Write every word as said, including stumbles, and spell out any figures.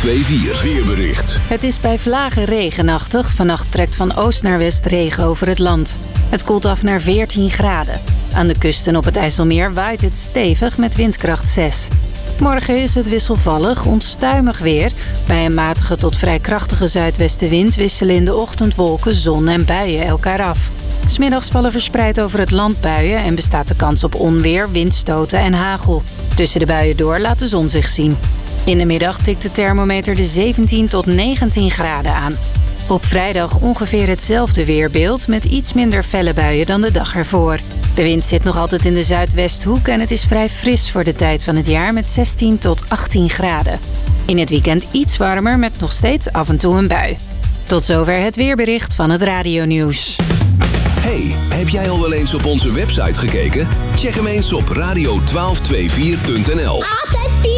vijfentwintig weerbericht. Het is bij vlagen regenachtig. Vannacht trekt van oost naar west regen over het land. Het koelt af naar veertien graden. Aan de kust en op het IJsselmeer waait het stevig met windkracht zes. Morgen is het wisselvallig, onstuimig weer. Bij een matige tot vrij krachtige zuidwestenwind wisselen in de ochtend wolken, zon en buien elkaar af. 'S Middags vallen verspreid over het land buien en bestaat de kans op onweer, windstoten en hagel. Tussen de buien door laat de zon zich zien. In de middag tikt de thermometer de zeventien tot negentien graden aan. Op vrijdag ongeveer hetzelfde weerbeeld met iets minder felle buien dan de dag ervoor. De wind zit nog altijd in de zuidwesthoek en het is vrij fris voor de tijd van het jaar met zestien tot achttien graden. In het weekend iets warmer met nog steeds af en toe een bui. Tot zover het weerbericht van het radionieuws. Hey, heb jij al wel eens op onze website gekeken? Check hem eens op radio twaalf vijfentwintig punt n l.